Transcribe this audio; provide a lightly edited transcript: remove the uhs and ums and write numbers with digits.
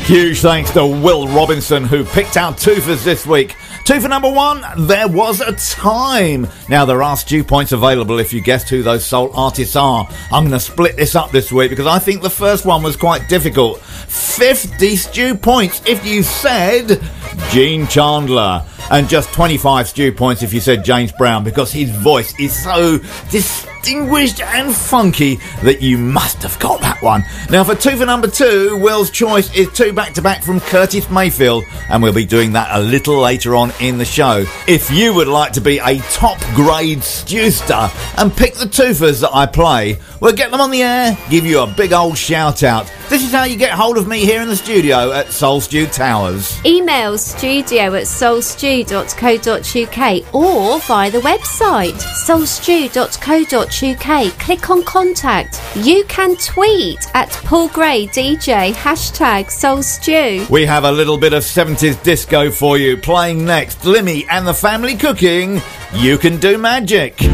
Huge thanks to Will Robinson, who picked out twofers this week. Twofer number one, There Was a Time. Now, there are stew points available if you guessed who those soul artists are. I'm going to split this up this week because I think the first one was quite difficult. 50 stew points if you said Gene Chandler. And just 25 stew points if you said James Brown, because his voice is so distinguished and funky that you must have got that one. Now, for twofer number two, Will's choice is two back-to-back from Curtis Mayfield, and we'll be doing that a little later on in the show. If you would like to be a top-grade stewster and pick the twofers that I play, we'll get them on the air, give you a big old shout-out. This is how you get hold of me here in the studio at Soul Stew Towers. Email studio@soulstew.co.uk or via the website soulstew.co.uk. Click on contact. You can tweet at Paul Gray DJ #SoulStew. We have a little bit of 70s disco for you. Playing next, Limmy and the Family Cooking. You Can Do Magic.